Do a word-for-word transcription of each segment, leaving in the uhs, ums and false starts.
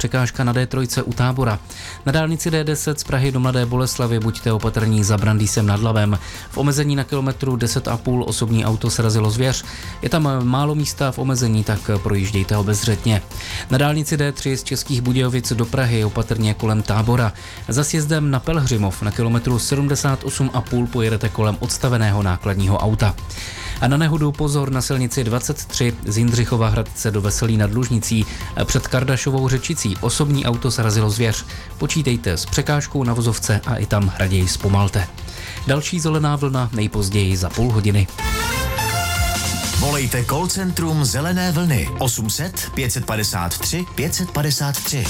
překážka na D tři u Tábora. Na dálnici D deset z Prahy do Mladé Boleslavi buďte opatrní za Brandýsem nad Labem. V omezení na kilometru deset a půl osobní auto srazilo zvěř. Je tam málo místa v omezení, tak projíždějte obezřetně. Na dálnici D tři z Českých Budějovic do Prahy opatrně kolem Tábora. Za sjezdem na Pelhřimov na kilometru sedmdesát osm a půl pojedete kolem odstaveného nákladního auta. A na nehodu pozor na silnici dvacet tři z Jindřichova Hradce do Veselí nad Lužnicí před Kardašovou Řečicí. Osobní auto srazilo zvěř. Počítejte s překážkou na vozovce a i tam raději zpomalte. Další zelená vlna nejpozději za půl hodiny. Volejte call centrum Zelené vlny osm set pět padesát tři pět padesát tři.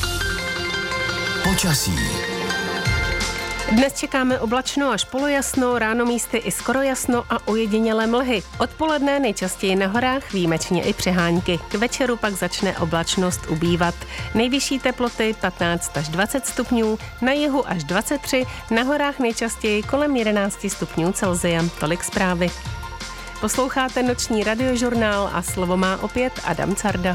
Počasí. Dnes čekáme oblačno až polojasno, ráno místy i skoro jasno a ojedinělé mlhy. Odpoledne nejčastěji na horách, výjimečně i přehánky. K večeru pak začne oblačnost ubývat. Nejvyšší teploty patnáct až dvacet stupňů, na jihu až dvacet tři, na horách nejčastěji kolem jedenáct stupňů Celsia. Tolik zprávy. Posloucháte noční radiožurnál a slovo má opět Adam Carda.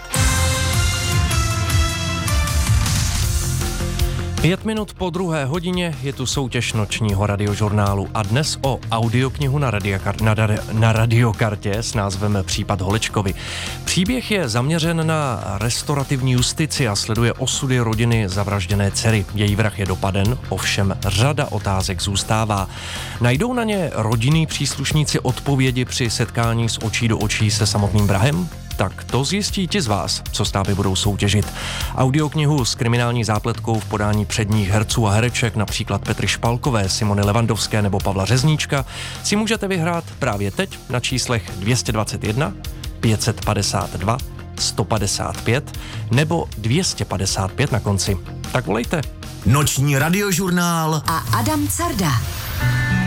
Pět minut po druhé hodině je tu soutěž nočního radiožurnálu a dnes o audioknihu na, radiokar- na, na radiokartě s názvem Případ Holečkovi. Příběh je zaměřen na restaurativní justici a sleduje osudy rodiny zavražděné dcery. Její vrah je dopaden, ovšem řada otázek zůstává. Najdou na ně rodinní příslušníci odpovědi při setkání s očí do očí se samotným vrahem? Tak to zjistí ti z vás, co s námi budou soutěžit. Audioknihu s kriminální zápletkou v podání předních herců a hereček, například Petry Špalkové, Simony Levandovské nebo Pavla Řezníčka, si můžete vyhrát právě teď na číslech dvě stě dvacet jedna, pět set padesát dva, sto padesát pět nebo dvě stě padesát pět na konci. Tak volejte. Noční radiožurnál a Adam Carda.